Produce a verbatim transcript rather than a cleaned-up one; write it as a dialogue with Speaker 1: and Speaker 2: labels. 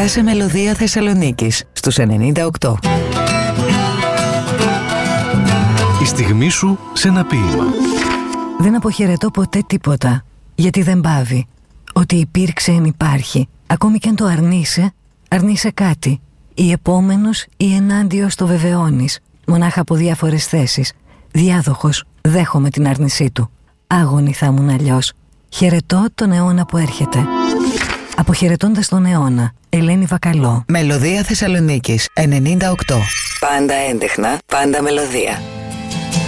Speaker 1: Σκάσε μελωδία Θεσσαλονίκης στους ενενήντα οκτώ.
Speaker 2: Η στιγμή σου σε ένα ποίημα.
Speaker 3: Δεν αποχαιρετώ ποτέ τίποτα, γιατί δεν πάβει. Ότι υπήρξε εν υπάρχει. Ακόμη κι αν το αρνείσαι, αρνείσαι κάτι. Ή επόμενος ή ενάντιος το βεβαιώνεις. Μονάχα από διάφορες θέσεις. Διάδοχος, δέχομαι την άρνησή του. Άγωνη θα ήμουν αλλιώς. Χαιρετώ τον αιώνα που έρχεται. Αποχαιρετώντας τον αιώνα, Ελένη Βακαλό.
Speaker 1: Μελωδία Θεσσαλονίκης ενενήντα οκτώ. Πάντα έντεχνα, πάντα μελωδία.